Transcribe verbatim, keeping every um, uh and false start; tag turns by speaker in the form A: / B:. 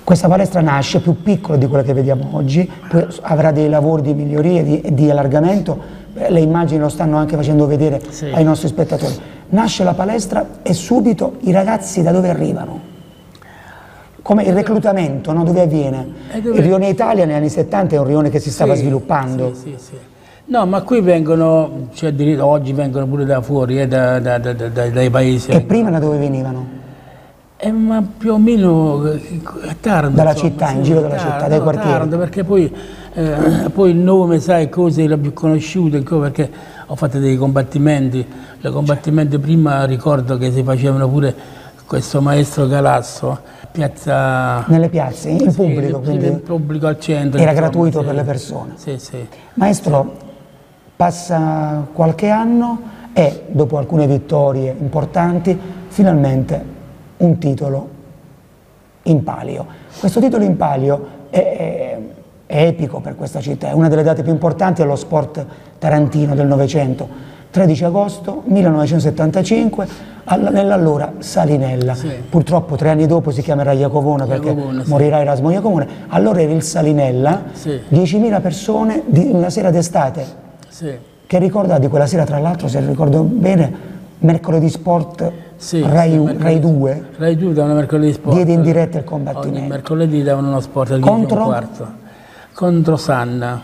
A: Questa palestra nasce più piccola di quella che vediamo oggi, poi avrà dei lavori di miglioria, di, di allargamento, le immagini lo stanno anche facendo vedere sì. ai nostri spettatori. Nasce la palestra e subito i ragazzi da dove arrivano? Come il reclutamento, no? Dove avviene? Dove... Il rione Italia negli anni settanta è un rione che si stava sì, sviluppando.
B: Sì, sì, sì. No, ma qui vengono, cioè, oggi vengono pure da fuori, eh, da, da, da, da, dai paesi.
A: E prima da dove venivano?
B: Eh, ma più o meno a Taranto.
A: Dalla
B: insomma,
A: città,
B: sì,
A: in giro dalla
B: Taranto,
A: città, dai
B: no,
A: quartieri.
B: Taranto, perché poi, eh, poi il nome, sai, cose le più conosciute, perché ho fatto dei combattimenti. I combattimenti cioè. Prima ricordo che si facevano pure questo maestro Galasso, piazza...
A: Nelle piazze, in
B: sì,
A: pubblico, quindi
B: in pubblico al centro.
A: Era
B: insomma,
A: gratuito
B: sì,
A: per le persone.
B: Sì, sì.
A: Maestro, passa qualche anno e dopo alcune vittorie importanti, finalmente un titolo in palio. Questo titolo in palio è, è, è epico per questa città, è una delle date più importanti dello sport tarantino del Novecento. tredici agosto millenovecentosettantacinque alla, nell'allora Salinella. Sì. Purtroppo tre anni dopo si chiamerà Iacovona perché
B: Iacovona, sì.
A: morirà Erasmo Iacovone. Allora era il Salinella, sì. diecimila persone di una sera d'estate.
B: Sì.
A: Che ricorda di quella sera, tra l'altro, se ricordo bene, mercoledì sport
B: sì,
A: Rai,
B: sì, mercoledì,
A: Rai due.
B: Rai due davano mercoledì sport.
A: Diede in diretta il combattimento.
B: Ogni mercoledì davano uno sport al
A: contro?
B: quarto. Contro Sanna.